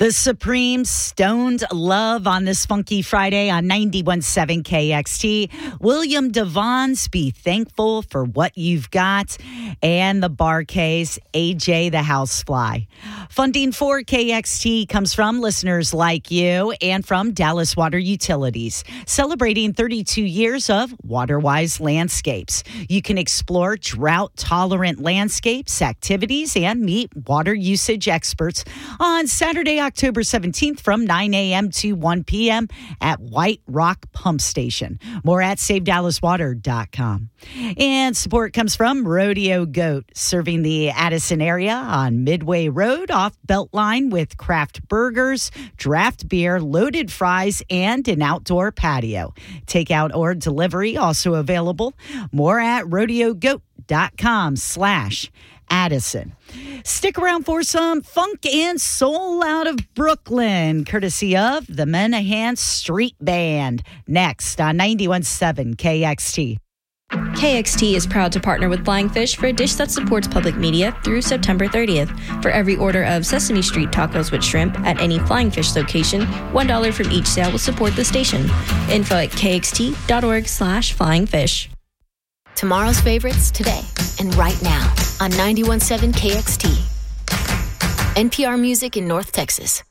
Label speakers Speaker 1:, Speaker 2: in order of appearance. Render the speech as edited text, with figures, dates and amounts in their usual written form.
Speaker 1: The Supreme Stoned Love on this funky Friday on 91.7 KXT. William Devons, Be Thankful for What You've Got. And the Bar Case, AJ the Housefly. Funding for KXT comes from listeners like you and from Dallas Water Utilities, celebrating 32 years of WaterWise landscapes. You can explore drought-tolerant landscapes, activities, and meet water usage experts on Saturday, October 17th from 9 a.m. to 1 p.m. at White Rock Pump Station. More at SaveDallasWater.com. And support comes from Rodeo Goat, serving the Addison area on Midway Road off Beltline with craft burgers, draft beer, loaded fries, and an outdoor patio. Takeout or delivery also available. More at RodeoGoat.com/Addison. Stick around for some funk and soul out of Brooklyn, courtesy of the Menahan Street Band. Next on 91.7 KXT.
Speaker 2: KXT is proud to partner with Flying Fish for a dish that supports public media through September 30th. For every order of Sesame Street tacos with shrimp at any Flying Fish location, $1 from each sale will support the station. Info at kxt.org/flyingfish.
Speaker 3: Tomorrow's favorites today and right now on 91.7 KXT. NPR Music in North Texas.